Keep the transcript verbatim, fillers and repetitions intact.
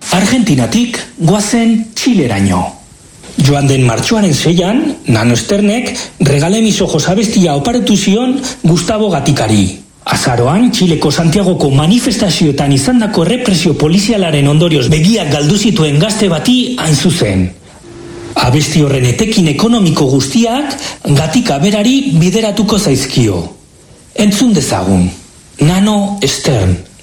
Argentinatik goazen Txileraino. Joan den martxoaren seian, Nano Sternek regale mis ojos abestia oparetu zion Gustavo Gatikari. Azaroan, Txileko Santiagoko manifestazioetan izandako represio polizialaren ondorioz begiak galdu zituen gazte bati hain zuzen. Abesti horren etekin ekonomiko guztiak Gatika berari bideratuko zaizkio. Entzun dezagun, Nano Stern.